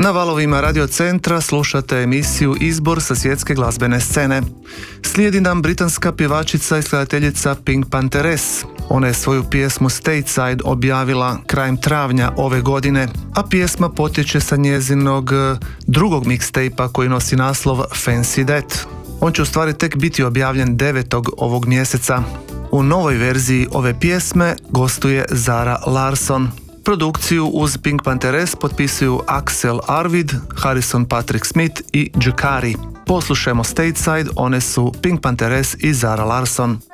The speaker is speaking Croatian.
Na valovima Radio Centra slušate emisiju Izbor sa svjetske glazbene scene. Slijedi nam britanska pjevačica i skladateljica Pink Pantheress. Ona je svoju pjesmu Stateside objavila krajem travnja ove godine, a pjesma potječe sa njezinog drugog mixtape-a koji nosi naslov Fancy That. On će u stvari tek biti objavljen 9. ovog mjeseca. U novoj verziji ove pjesme gostuje Zara Larsson. Produkciju uz Pink Pantheress potpisuju Axel Arvid, Harrison Patrick Smith i Jacari. Poslušajmo Stateside, one su Pink Pantheress i Zara Larsson.